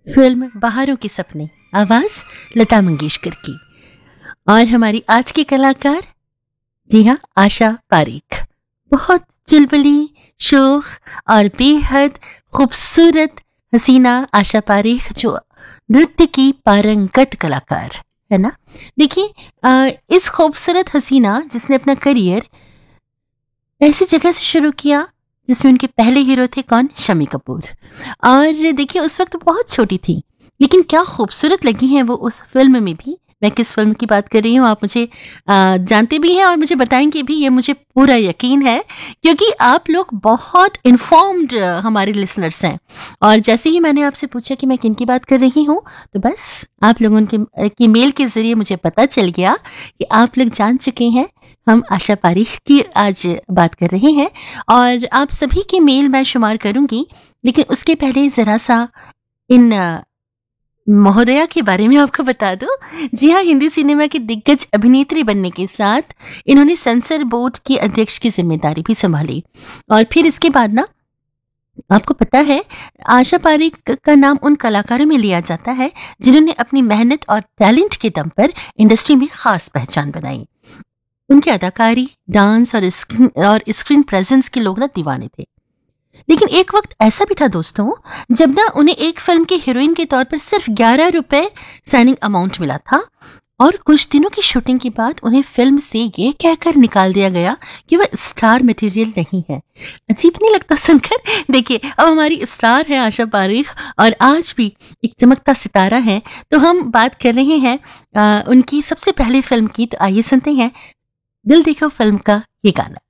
Film बहारों के सपने, आवाज लता मंगेशकर की। और हमारी आज की कलाकार, जी हाँ, आशा पारेख। बहुत चुलबुली, शोख और बेहद खूबसूरत हसीना आशा पारेख, जो नृत्य की पारंगत कलाकार है ना। देखिए, इस खूबसूरत हसीना जिसने अपना करियर ऐसी जगह से शुरू किया जिसमें उनके पहले हीरो थे कौन, शम्मी कपूर। और देखिए, उस वक्त बहुत छोटी थी, लेकिन क्या खूबसूरत लगी हैं वो उस फिल्म में भी। मैं किस फिल्म की बात कर रही हूँ आप मुझे जानते भी हैं और मुझे बताएंगे भी, ये मुझे पूरा यकीन है, क्योंकि आप लोग बहुत इन्फॉर्म्ड हमारे लिसनर्स हैं। और जैसे ही मैंने आपसे पूछा कि मैं किन की बात कर रही हूँ, तो बस आप लोगों की मेल के जरिए मुझे पता चल गया कि आप लोग जान चुके हैं। हम आशा पारेख की आज बात कर रहे हैं और आप सभी की मेल मैं शुमार करूंगी, लेकिन उसके पहले जरा सा इन महोदया के बारे में आपको बता दूं। जी हाँ, हिंदी सिनेमा की दिग्गज अभिनेत्री बनने के साथ इन्होंने सेंसर बोर्ड की अध्यक्ष की जिम्मेदारी भी संभाली। और फिर इसके बाद ना, आपको पता है, आशा पारेख का नाम उन कलाकारों में लिया जाता है जिन्होंने अपनी मेहनत और टैलेंट के दम पर इंडस्ट्री में खास पहचान बनाई। उनकी अदाकारी, डांस और स्क्रीन प्रेजेंस के लोग ना दीवाने थे। लेकिन एक वक्त ऐसा भी था दोस्तों, जब ना उन्हें एक फिल्म की हीरोइन के तौर पर सिर्फ 11 रुपए साइनिंग अमाउंट मिला था। और कुछ दिनों की शूटिंग के बाद उन्हें फिल्म से ये कहकर निकाल दिया गया कि वह स्टार मटेरियल नहीं है। अजीब नहीं लगता सुनकर? देखिए, अब हमारी स्टार है आशा पारेख और आज भी एक चमकता सितारा है। तो हम बात कर रहे हैं उनकी सबसे पहली फिल्म की। तो आइए सुनते हैं दिल देखो फिल्म का ये गाना।